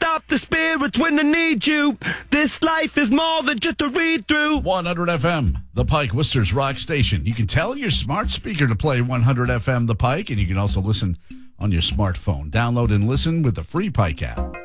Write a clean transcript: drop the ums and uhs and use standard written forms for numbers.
up the spirits when I need you. This life is more than just a read-through. 100 FM, The Pike, Worcester's rock station. You can tell your smart speaker to play 100 FM The Pike, and you can also listen on your smartphone. Download and listen with the free Pike app.